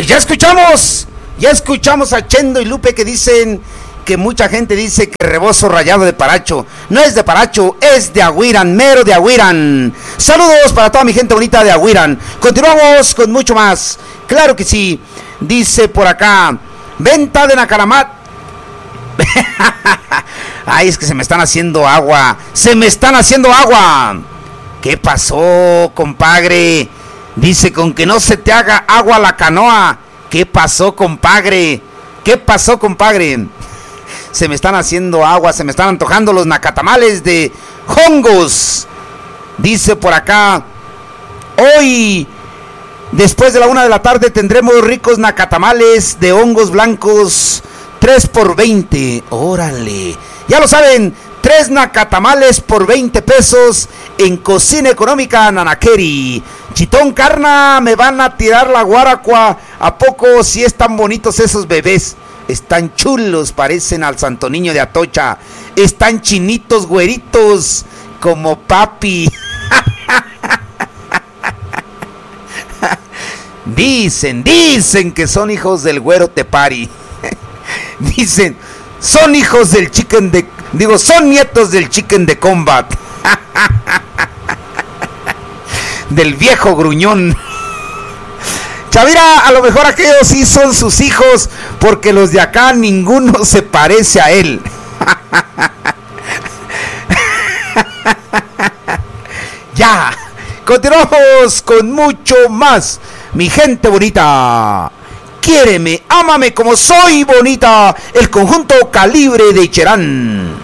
Pues ya escuchamos a Chendo y Lupe que dicen que mucha gente dice que Rebozo Rayado de Paracho. No es de Paracho, es de Agüirán, mero de Agüirán. Saludos para toda mi gente bonita de Agüirán. Continuamos con mucho más. Claro que sí. Dice por acá, venta de Nacaramat. Ay, es que se me están haciendo agua. ¿Qué pasó, compadre? Dice, con que no se te haga agua la canoa. ¿Qué pasó, compadre? Se me están haciendo agua, se me están antojando los nacatamales de hongos. Dice por acá, hoy, después de la 1 de la tarde, tendremos ricos nacatamales de hongos blancos, 3 por 20. Órale, ya lo saben, 3 nacatamales por 20 pesos en Cocina Económica Nanaqueri. Chitón Carna, me van a tirar la guaracua. ¿A poco si están bonitos esos bebés? Están chulos, parecen al Santo Niño de Atocha. Están chinitos, güeritos, como papi. Dicen que son hijos del güero Tepari. Dicen, son hijos del son nietos del Chicken de Combat. Del viejo gruñón. Chavira, a lo mejor aquellos sí son sus hijos, porque los de acá ninguno se parece a él. Ya, continuamos con mucho más. Mi gente bonita, quiéreme, ámame como soy bonita. El conjunto Calibre de Cherán.